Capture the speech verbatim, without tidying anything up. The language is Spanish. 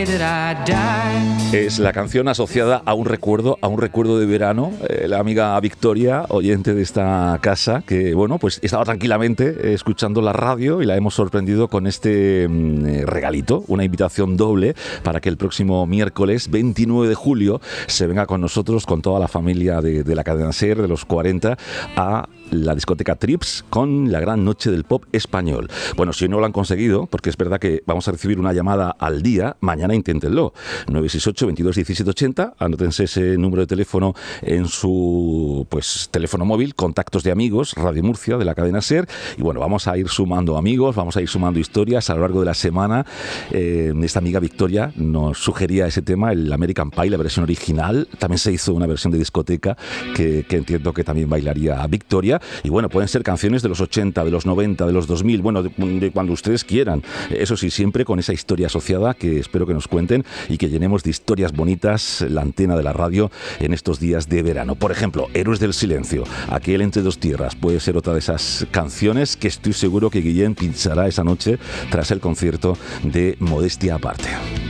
day that I die. Es la canción asociada a un recuerdo, a un recuerdo de verano. Eh, la amiga Victoria, oyente de esta casa, que bueno, pues estaba tranquilamente eh, escuchando la radio y la hemos sorprendido con este mm, regalito, una invitación doble para que el próximo miércoles veintinueve de julio se venga con nosotros, con toda la familia de, de la cadena SER, de los cuarenta, a la discoteca Trips con la gran noche del pop español. Bueno, si no lo han conseguido, porque es verdad que vamos a recibir una llamada al día, mañana inténtenlo. nueve seis ocho, veintidós, diecisiete ochenta, anótense ese número de teléfono en su pues teléfono móvil, contactos de amigos, Radio Murcia, de la cadena SER, y bueno, vamos a ir sumando amigos, vamos a ir sumando historias a lo largo de la semana. Eh, esta amiga Victoria nos sugería ese tema, el American Pie, la versión original. También se hizo una versión de discoteca que, que entiendo que también bailaría Victoria. Y bueno, pueden ser canciones de los ochenta, de los noventa, de los dos mil, bueno, de, de cuando ustedes quieran. Eso sí, siempre con esa historia asociada que espero que nos cuenten y que llenemos de historias bonitas la antena de la radio en estos días de verano. Por ejemplo, Héroes del Silencio, Aquel entre dos tierras, puede ser otra de esas canciones que estoy seguro que Guillén pinchará esa noche tras el concierto de Modestia Aparte.